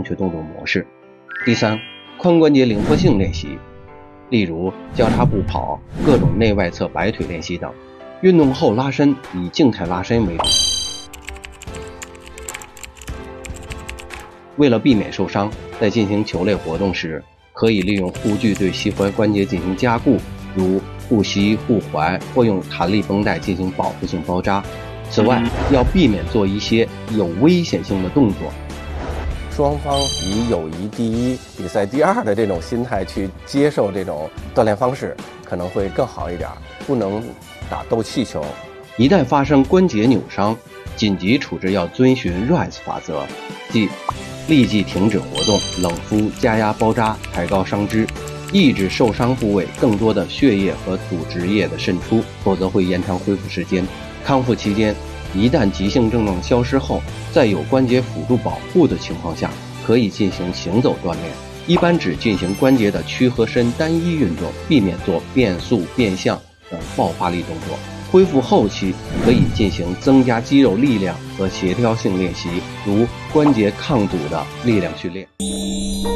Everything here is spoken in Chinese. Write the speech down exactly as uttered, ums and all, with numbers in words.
确动作模式。第三，髋关节灵活性练习，例如交叉步跑、各种内外侧摆腿练习等。运动后拉伸以静态拉伸为主。为了避免受伤，在进行球类活动时，可以利用护具对膝踝关节进行加固，如护膝、护踝，或用弹力绷带进行保护性包扎。此外，要避免做一些有危险性的动作。 双方以友谊第一、比赛第二的这种心态去接受这种锻炼方式，可能会更好一点。不能打斗气球。 一旦发生关节扭伤，紧急处置要遵循 R I S E 法则，即立即停止活动，冷敷、加压包扎，抬高伤肢，抑制受伤部位更多的血液和组织液的渗出，否则会延长恢复时间。康复期间，一旦急性症状消失后，在有关节辅助保护的情况下，可以进行行走锻炼，一般只进行关节的屈和伸单一运动，避免做变速、变向等爆发力动作。恢复后期可以进行增加肌肉力量和协调性练习，如关节抗阻的力量训练。